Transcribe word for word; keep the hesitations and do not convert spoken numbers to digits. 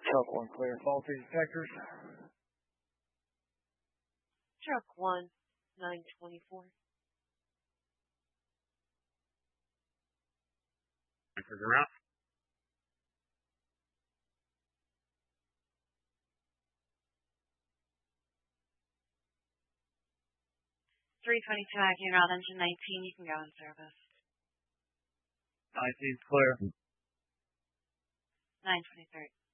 Truck one clear. Faulty detectors. Truck one, nine twenty-four. Figure out. three twenty-two Acting Route Engine nineteen, you can go in service. nineteen's clear. nine twenty-three.